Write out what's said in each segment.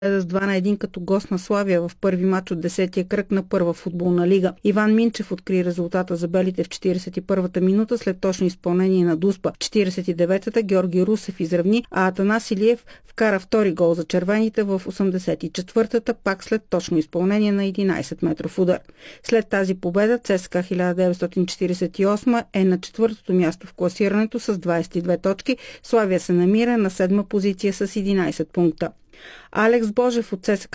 с 2-1 като гост на Славия в първи матч от 10-я кръг на първа футболна лига. Иван Минчев откри резултата за белите в 41-та минута след точно изпълнение на Дуспа. В 49-та Георги Русев изравни, а Атанас Илиев вкара втори гол за червените в 84-та, пак след точно изпълнение на 11-метров удар. След тази победа ЦСКА 1948 е на четвъртото място в класирането с 22 точки. Славия се намира на 7-ма позиция с 11 пункта. Алекс Божев от ЦСКА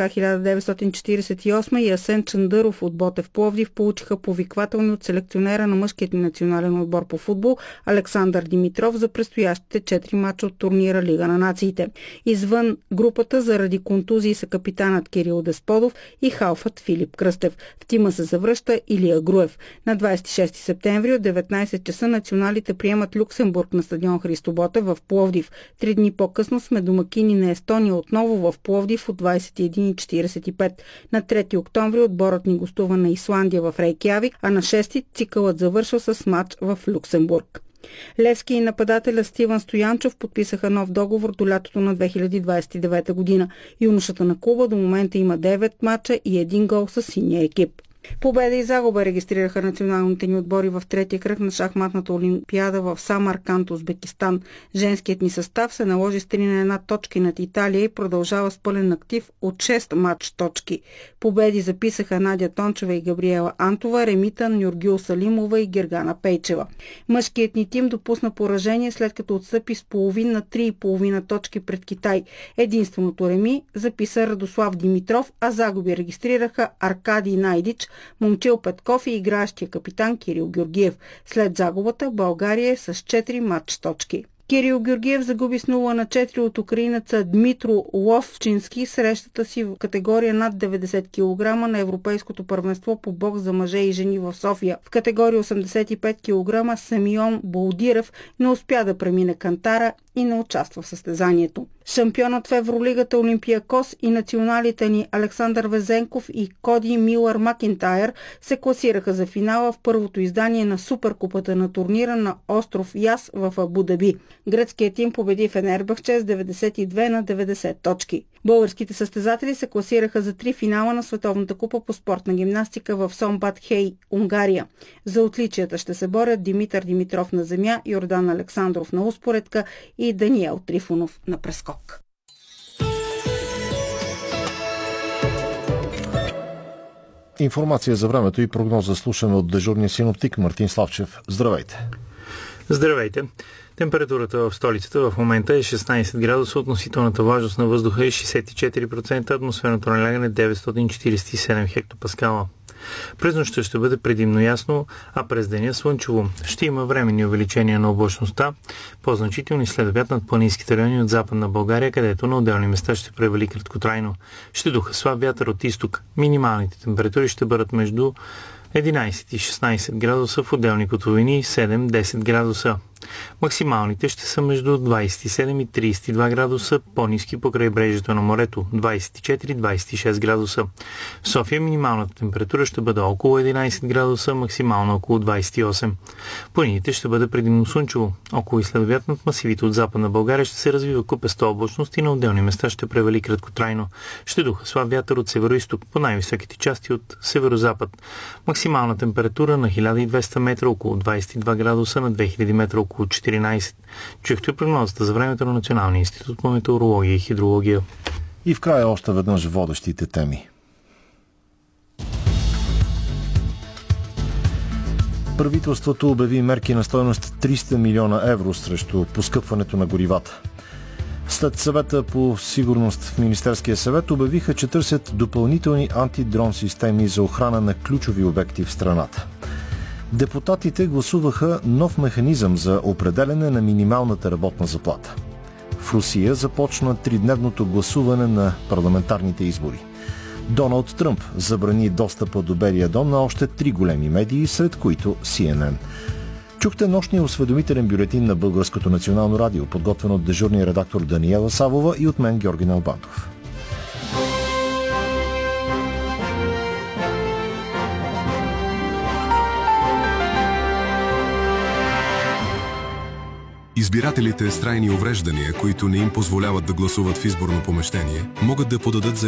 1948 и Асен Чандъров от Ботев Пловдив получиха повиквателни от селекционера на мъжкият национален отбор по футбол Александър Димитров за предстоящите 4 мача от турнира Лига на нациите. Извън групата заради контузии са капитанът Кирил Десподов и халфът Филип Кръстев. В тима се завръща Илия Груев. На 26 септември от 19 часа националите приемат Люксембург на стадион Христо Ботев в Пловдив. 3 дни по-късно сме домакини на Естония отново в Пловдив от 21:45. На 3 октомври отборът ни гостува на Исландия в Рейкявик, а на 6 цикълът завършва с матч в Люксембург. Левски и нападателя Стивън Стоянчов подписаха нов договор до лятото на 2029 година. Юношата на клуба до момента има 9 мача и 1 гол със синия екип. Победа и загуба регистрираха националните ни отбори в третия кръг на шахматната олимпиада в Самарканд, Узбекистан. Женският ни състав се наложи с 3-1 точки над Италия и продължава с пълен актив от 6 матч точки. Победи записаха Надя Тончева и Габриела Антова, Ремита Нюргюл Салимова и Гергана Пейчева. Мъжкият ни тим допусна поражение, след като отстъпи с половин на 3,5 точки пред Китай. Единственото реми записа Радослав Димитров, а загуби регистрираха Аркадий Найдич, Момчил Петков и играещия капитан Кирил Георгиев. След загубата България е с 4 матч точки. Кирил Георгиев загуби с 0-4 от украинеца Дмитро Ловчински срещата си в категория над 90 кг на Европейското първенство по бокс за мъже и жени в София. В категория 85 кг Семион Болдирев не успя да премине кантара и не участва в състезанието. Шампионът в Евролигата Олимпиакос и националите ни Александър Везенков и Коди Милър Макинтайр се класираха за финала в първото издание на Суперкупата на турнира на остров Яс в Абу Даби. Гръцкият тим победи Фенербахче с 92/90 точки. Българските състезатели се класираха за 3 финала на Световната купа по спортна гимнастика в Сомбат Хей, Унгария. За отличията ще се борят Димитър Димитров на земя, Йордан Александров на успоредка и Даниел Трифонов на прескок. Информация за времето и прогноза слушаме от дежурния синоптик Мартин Славчев. Здравейте! Здравейте! Температурата в столицата в момента е 16 градуса, относителната влажност на въздуха е 64%, атмосферното налягане 947 хектопаскала. През нощта ще бъде предимно ясно, а през деня слънчево. Ще има временни увеличения на облачността, по-значителни следобед над планинските райони от Западна България, където на отделни места ще превали краткотрайно. Ще духа слаб вятър от изток. Минималните температури ще бъдат между 11 и 16 градуса, в отделни котловини 7-10 градуса. Максималните ще са между 27 и 32 градуса, по-ниски по крайбрежието на морето 24-26 градуса. В София минималната температура ще бъде около 11 градуса, максимално около 28. Планините ще бъде предимно слънчево. Около изследовят над масивите от Западна България ще се развива купеста облачност и на отделни места ще превали краткотрайно. Ще духа слаб вятър от североизток по най-високите части от северозапад. Максимална температура на 1200 метра около 22 градуса, на 2000 метра около 14. Чухте прогнозата за времето на Националния институт по метеорология и хидрология. И в края още веднъж водещите теми. Правителството обяви мерки на стойност 300 милиона евро срещу поскъпването на горивата. След съвета по сигурност в Министерския съвет обявиха, че търсят допълнителни антидрон системи за охрана на ключови обекти в страната. Депутатите гласуваха нов механизъм за определяне на минималната работна заплата. В Русия започна 3-дневното гласуване на парламентарните избори. Доналд Тръмп забрани достъпа до Белия дом на още 3 големи медии, сред които CNN. Чухте нощния осведомителен бюлетин на Българското национално радио, подготвен от дежурния редактор Даниела Савова и от мен Георги Налбантов. Избирателите Избирателите с трайни увреждания, които не им позволяват да гласуват в изборно помещение, могат да подадат